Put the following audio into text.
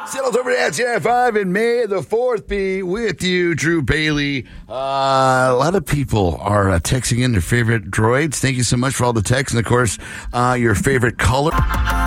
Settles over at CI5, and May the 4th be with you, Drew Bailey. A lot of people are texting in their favorite droids. Thank you so much for all the texts, and of course, your favorite color.